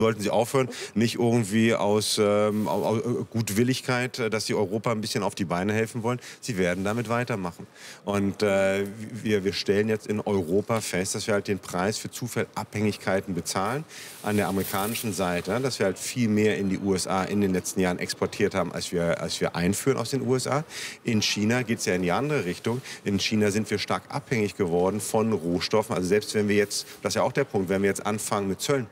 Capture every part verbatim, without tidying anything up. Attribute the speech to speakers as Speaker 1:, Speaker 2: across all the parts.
Speaker 1: Sollten sie aufhören, nicht irgendwie aus, ähm, aus Gutwilligkeit, dass sie Europa ein bisschen auf die Beine helfen wollen. Sie werden damit weitermachen. Und äh, wir, wir stellen jetzt in Europa fest, dass wir halt den Preis für zu viel Abhängigkeiten bezahlen an der amerikanischen Seite, dass wir halt viel mehr in die U S A in den letzten Jahren exportiert haben, als wir, als wir einführen aus den U S A. In China geht es ja in die andere Richtung. In China sind wir stark abhängig geworden von Rohstoffen. Also selbst wenn wir jetzt, das ist ja auch der Punkt, wenn wir jetzt anfangen mit Zöllen,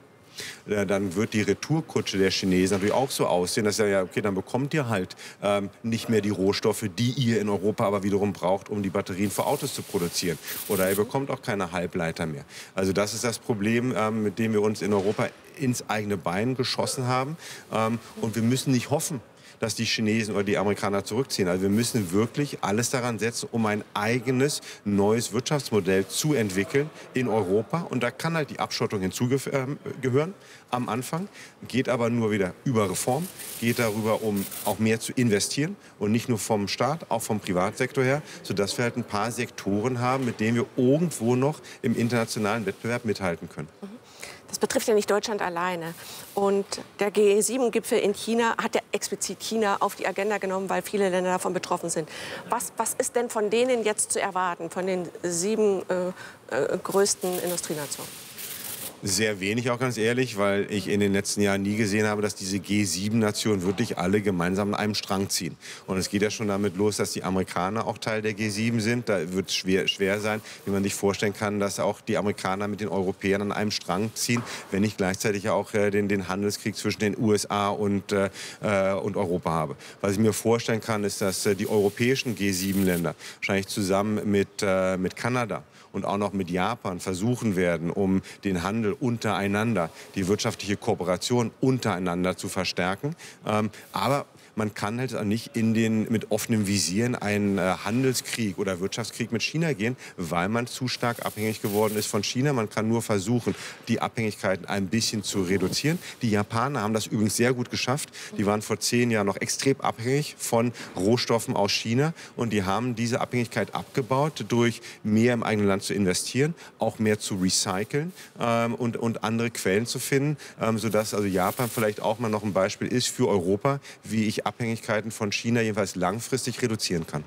Speaker 1: dann wird die Retourkutsche der Chinesen natürlich auch so aussehen, dass ja, okay, dann bekommt ihr halt ähm, nicht mehr die Rohstoffe, die ihr in Europa aber wiederum braucht, um die Batterien für Autos zu produzieren. Oder ihr bekommt auch keine Halbleiter mehr. Also das ist das Problem, ähm, mit dem wir uns in Europa ins eigene Bein geschossen haben. Ähm, und wir müssen nicht hoffen, dass die Chinesen oder die Amerikaner zurückziehen. Also wir müssen wirklich alles daran setzen, um ein eigenes, neues Wirtschaftsmodell zu entwickeln in Europa. Und da kann halt die Abschottung hinzugehören am Anfang, geht aber nur wieder über Reform, geht darüber, um auch mehr zu investieren und nicht nur vom Staat, auch vom Privatsektor her, sodass wir halt ein paar Sektoren haben, mit denen wir irgendwo noch im internationalen Wettbewerb mithalten können.
Speaker 2: Das betrifft ja nicht Deutschland alleine. Und der G sieben Gipfel in China hat ja explizit China auf die Agenda genommen, weil viele Länder davon betroffen sind. Was, was ist denn von denen jetzt zu erwarten, von den sieben äh, äh, größten Industrienationen?
Speaker 1: Sehr wenig, auch ganz ehrlich, weil ich in den letzten Jahren nie gesehen habe, dass diese G sieben Nationen wirklich alle gemeinsam an einem Strang ziehen. Und es geht ja schon damit los, dass die Amerikaner auch Teil der G sieben sind. Da wird es schwer, schwer sein, wie man sich vorstellen kann, dass auch die Amerikaner mit den Europäern an einem Strang ziehen, wenn ich gleichzeitig auch äh, den, den Handelskrieg zwischen den U S A und, äh, und Europa habe. Was ich mir vorstellen kann, ist, dass äh, die europäischen G sieben Länder wahrscheinlich zusammen mit, äh, mit Kanada und auch noch mit Japan versuchen werden, um den Handel untereinander, die wirtschaftliche Kooperation untereinander zu verstärken. Ähm, aber man kann halt auch nicht in den, mit offenem Visier in einen äh, Handelskrieg oder Wirtschaftskrieg mit China gehen, weil man zu stark abhängig geworden ist von China. Man kann nur versuchen, die Abhängigkeiten ein bisschen zu reduzieren. Die Japaner haben das übrigens sehr gut geschafft. Die waren vor zehn Jahren noch extrem abhängig von Rohstoffen aus China. Und die haben diese Abhängigkeit abgebaut, durch mehr im eigenen Land zu investieren, auch mehr zu recyceln ähm, und, und andere Quellen zu finden, ähm, sodass also Japan vielleicht auch mal noch ein Beispiel ist für Europa, wie ich Abhängigkeiten von China jedenfalls langfristig reduzieren kann.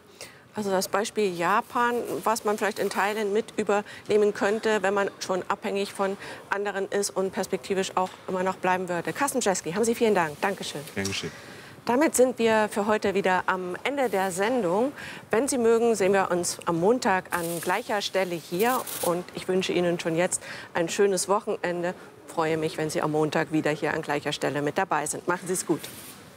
Speaker 2: Also das Beispiel Japan, was man vielleicht in Teilen mit übernehmen könnte, wenn man schon abhängig von anderen ist und perspektivisch auch immer noch bleiben würde. Carsten Czeski, haben Sie vielen Dank. Dankeschön.
Speaker 1: Gern geschehen.
Speaker 2: Damit sind wir für heute wieder am Ende der Sendung. Wenn Sie mögen, sehen wir uns am Montag an gleicher Stelle hier. Und ich wünsche Ihnen schon jetzt ein schönes Wochenende. Ich freue mich, wenn Sie am Montag wieder hier an gleicher Stelle mit dabei sind. Machen Sie es gut.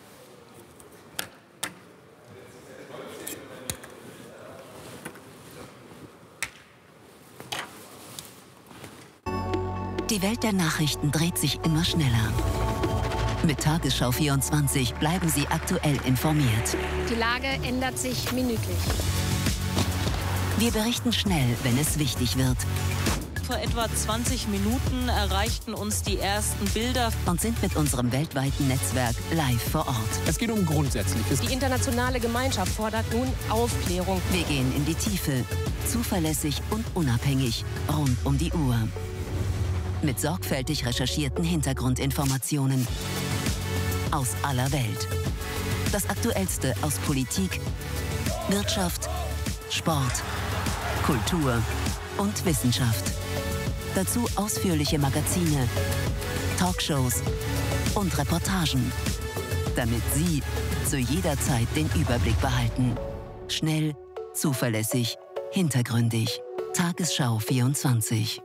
Speaker 3: Die Welt der Nachrichten dreht sich immer schneller. Mit Tagesschau vierundzwanzig bleiben Sie aktuell informiert.
Speaker 4: Die Lage ändert sich minütlich.
Speaker 3: Wir berichten schnell, wenn es wichtig wird.
Speaker 5: Vor etwa zwanzig Minuten erreichten uns die ersten Bilder
Speaker 3: und sind mit unserem weltweiten Netzwerk live vor Ort.
Speaker 6: Es geht um Grundsätzliches.
Speaker 4: Die internationale Gemeinschaft fordert nun Aufklärung.
Speaker 3: Wir gehen in die Tiefe, zuverlässig und unabhängig, rund um die Uhr. Mit sorgfältig recherchierten Hintergrundinformationen aus aller Welt. Das Aktuellste aus Politik, Wirtschaft, Sport, Kultur und Wissenschaft. Dazu ausführliche Magazine, Talkshows und Reportagen, damit Sie zu jeder Zeit den Überblick behalten. Schnell, zuverlässig, hintergründig. Tagesschau vierundzwanzig.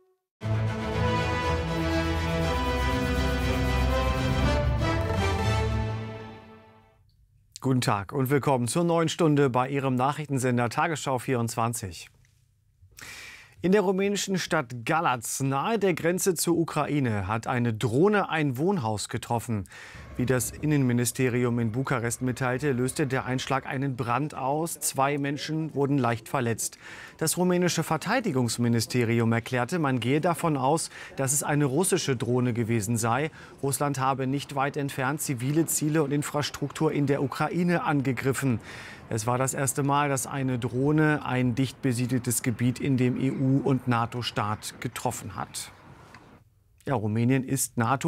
Speaker 7: Guten Tag und willkommen zur neuen Stunde bei Ihrem Nachrichtensender Tagesschau vierundzwanzig. In der rumänischen Stadt Galați, nahe der Grenze zur Ukraine, hat eine Drohne ein Wohnhaus getroffen. Wie das Innenministerium in Bukarest mitteilte, löste der Einschlag einen Brand aus. Zwei Menschen wurden leicht verletzt. Das rumänische Verteidigungsministerium erklärte, man gehe davon aus, dass es eine russische Drohne gewesen sei. Russland habe nicht weit entfernt zivile Ziele und Infrastruktur in der Ukraine angegriffen. Es war das erste Mal, dass eine Drohne ein dicht besiedeltes Gebiet in dem E U- und NATO-Staat getroffen hat. Ja, Rumänien ist NATO